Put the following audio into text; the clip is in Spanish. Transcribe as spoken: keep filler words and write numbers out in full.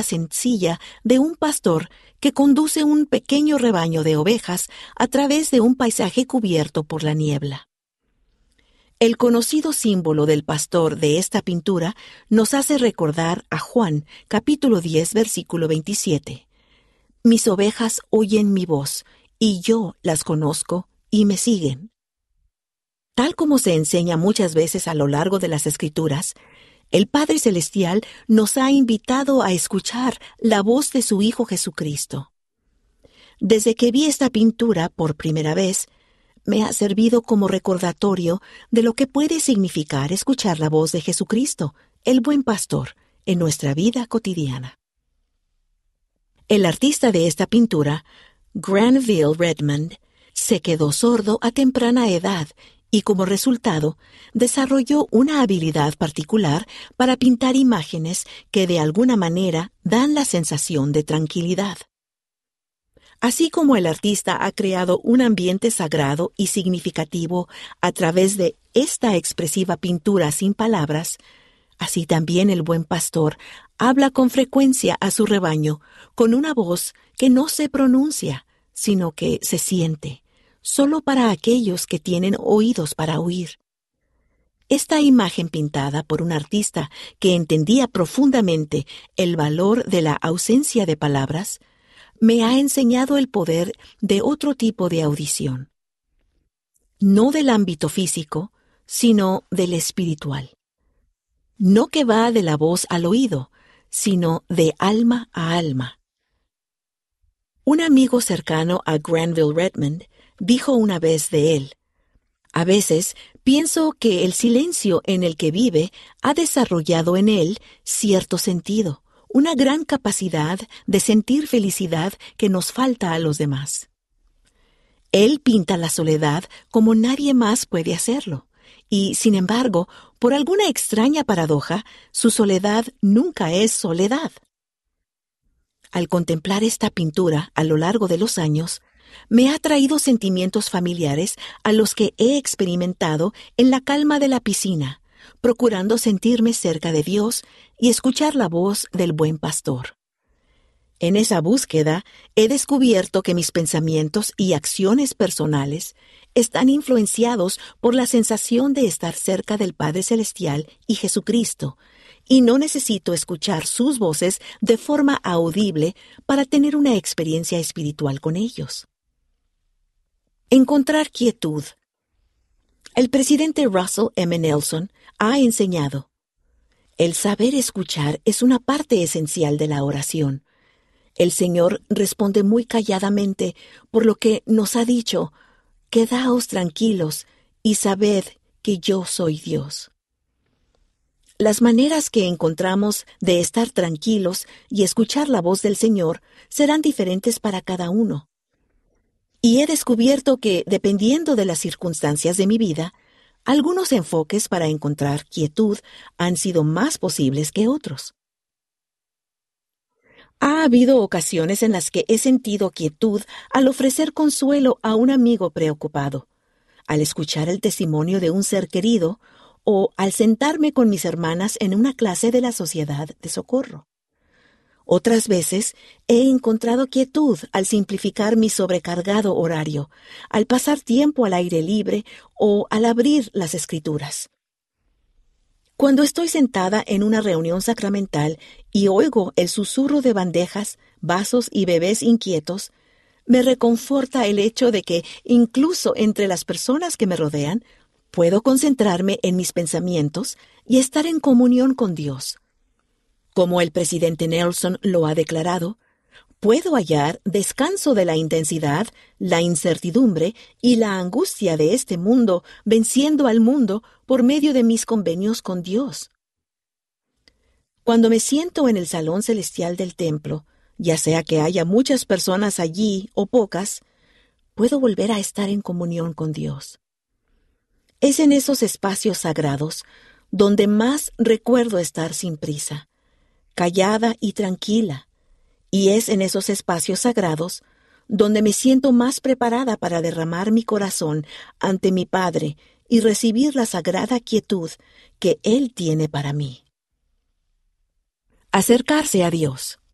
sencilla de un pastor que conduce un pequeño rebaño de ovejas a través de un paisaje cubierto por la niebla. El conocido símbolo del pastor de esta pintura nos hace recordar a Juan, capítulo diez, versículo veintisiete. Mis ovejas oyen mi voz, y yo las conozco y me siguen. Tal como se enseña muchas veces a lo largo de las Escrituras, el Padre Celestial nos ha invitado a escuchar la voz de su Hijo Jesucristo. Desde que vi esta pintura por primera vez, me ha servido como recordatorio de lo que puede significar escuchar la voz de Jesucristo, el buen pastor, en nuestra vida cotidiana. El artista de esta pintura, Granville Redmond, se quedó sordo a temprana edad y como resultado desarrolló una habilidad particular para pintar imágenes que de alguna manera dan la sensación de tranquilidad. Así como el artista ha creado un ambiente sagrado y significativo a través de esta expresiva pintura sin palabras, así también el buen pastor habla con frecuencia a su rebaño con una voz que no se pronuncia, sino que se siente, solo para aquellos que tienen oídos para oír. Esta imagen pintada por un artista que entendía profundamente el valor de la ausencia de palabras, me ha enseñado el poder de otro tipo de audición. No del ámbito físico, sino del espiritual. No que va de la voz al oído, sino de alma a alma. Un amigo cercano a Granville Redmond dijo una vez de él: a veces pienso que el silencio en el que vive ha desarrollado en él cierto sentido, una gran capacidad de sentir felicidad que nos falta a los demás. Él pinta la soledad como nadie más puede hacerlo, y, sin embargo, por alguna extraña paradoja, su soledad nunca es soledad. Al contemplar esta pintura a lo largo de los años, me ha traído sentimientos familiares a los que he experimentado en la calma de la piscina, procurando sentirme cerca de Dios y escuchar la voz del buen pastor. En esa búsqueda he descubierto que mis pensamientos y acciones personales están influenciados por la sensación de estar cerca del Padre Celestial y Jesucristo, y no necesito escuchar sus voces de forma audible para tener una experiencia espiritual con ellos. Encontrar quietud. El presidente Russell M. Nelson ha enseñado: el saber escuchar es una parte esencial de la oración. El Señor responde muy calladamente, por lo que nos ha dicho: quedaos tranquilos y sabed que yo soy Dios. Las maneras que encontramos de estar tranquilos y escuchar la voz del Señor serán diferentes para cada uno. Y he descubierto que, dependiendo de las circunstancias de mi vida, algunos enfoques para encontrar quietud han sido más posibles que otros. Ha habido ocasiones en las que he sentido quietud al ofrecer consuelo a un amigo preocupado, al escuchar el testimonio de un ser querido o al sentarme con mis hermanas en una clase de la Sociedad de Socorro. Otras veces he encontrado quietud al simplificar mi sobrecargado horario, al pasar tiempo al aire libre o al abrir las Escrituras. Cuando estoy sentada en una reunión sacramental y oigo el susurro de bandejas, vasos y bebés inquietos, me reconforta el hecho de que, incluso entre las personas que me rodean, puedo concentrarme en mis pensamientos y estar en comunión con Dios. Como el presidente Nelson lo ha declarado, puedo hallar descanso de la intensidad, la incertidumbre y la angustia de este mundo, venciendo al mundo por medio de mis convenios con Dios. Cuando me siento en el salón celestial del templo, ya sea que haya muchas personas allí o pocas, puedo volver a estar en comunión con Dios. Es en esos espacios sagrados donde más recuerdo estar sin prisa, callada y tranquila, y es en esos espacios sagrados donde me siento más preparada para derramar mi corazón ante mi Padre y recibir la sagrada quietud que Él tiene para mí. Acercarse a Dios.